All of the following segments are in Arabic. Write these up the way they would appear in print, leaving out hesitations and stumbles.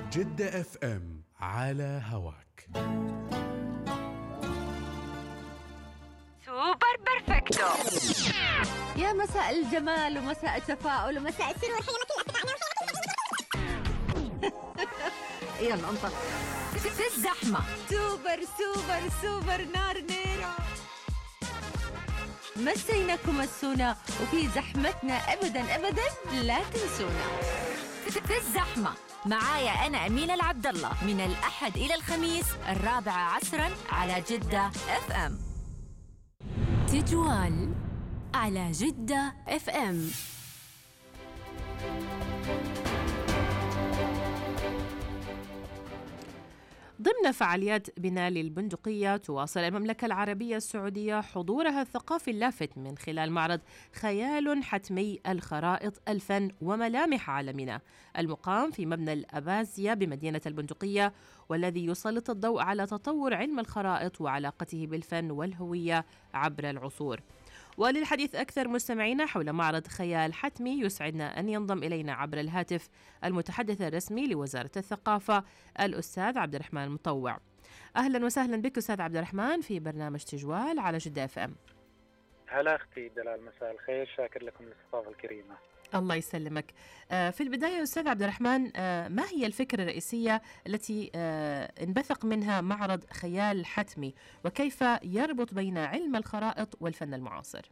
جدة اف ام على هواك. سوبر بيرفكتو. يا مساء الجمال ومساء التفاؤل ومساء السرور يلا انطق. في الزحمة سوبر سوبر سوبر نار. مسيناكم السونا وفي زحمتنا ابدا لا تنسونا. في الزحمة معايا أنا أمينة العبد الله من الأحد إلى الخميس 4 عصرا على جدة اف ام. تجوال على جدة اف ام. ضمن فعاليات بناء البندقية تواصل المملكة العربية السعودية حضورها الثقافي اللافت من خلال معرض خيال حتمي الخرائط الفن وملامح عالمنا المقام في مبنى الأبازية بمدينة البندقية، والذي يسلط الضوء على تطور علم الخرائط وعلاقته بالفن والهوية عبر العصور. وللحديث أكثر مستمعينا حول معرض خيال حتمي يسعدنا أن ينضم إلينا عبر الهاتف المتحدث الرسمي لوزارة الثقافة الأستاذ عبد الرحمن المطوع. أهلا وسهلا بك أستاذ عبد الرحمن في برنامج تجوال على جدة اف ام. هلا أختي دلال، مساء الخير، شاكر لكم الاستضافة الكريمة. الله يسلمك. في البداية أستاذ عبد الرحمن، ما هي الفكرة الرئيسية التي انبثق منها معرض خيال حتمي، وكيف يربط بين علم الخرائط والفن المعاصر؟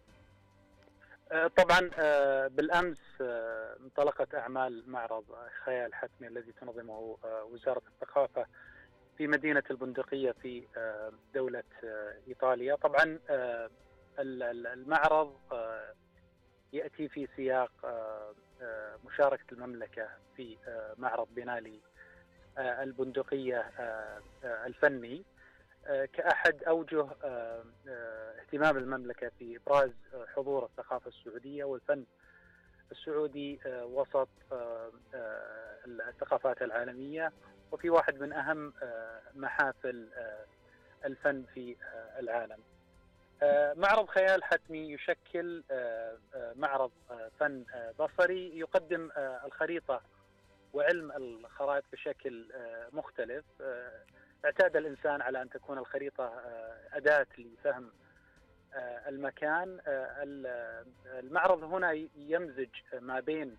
طبعا بالأمس انطلقت أعمال معرض خيال حتمي الذي تنظمه وزارة الثقافة في مدينة البندقية في دولة إيطاليا. طبعا المعرض يأتي في سياق مشاركة المملكة في معرض بناء البندقية الفني كأحد أوجه اهتمام المملكة في إبراز حضور الثقافة السعودية والفن السعودي وسط الثقافات العالمية، وفي واحد من أهم محافل الفن في العالم. معرض خيال حتمي يشكل معرض فن بصري يقدم الخريطة وعلم الخرائط بشكل مختلف. اعتاد الإنسان على أن تكون الخريطة أداة لفهم المكان. المعرض هنا يمزج ما بين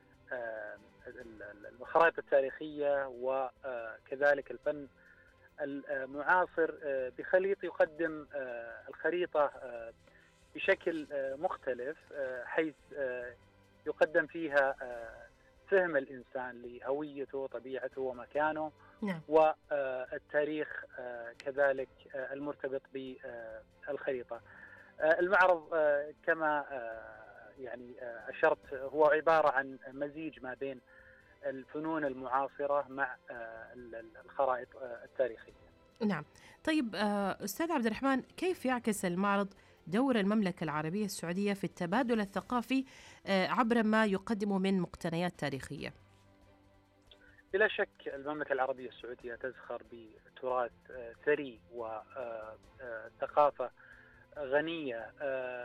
الخرائط التاريخية وكذلك الفن المعاصر بخليط يقدم الخريطة بشكل مختلف، حيث يقدم فيها فهم الإنسان لهويته وطبيعته ومكانه، نعم. والتاريخ كذلك المرتبط بالخريطة. المعرض كما يعني أشرت هو عبارة عن مزيج ما بين الفنون المعاصرة مع الخرائط التاريخية. نعم. طيب أستاذ عبد الرحمن، كيف يعكس المعرض دور المملكة العربية السعودية في التبادل الثقافي عبر ما يقدمه من مقتنيات تاريخية؟ بلا شك المملكة العربية السعودية تزخر بتراث ثري وثقافة غنية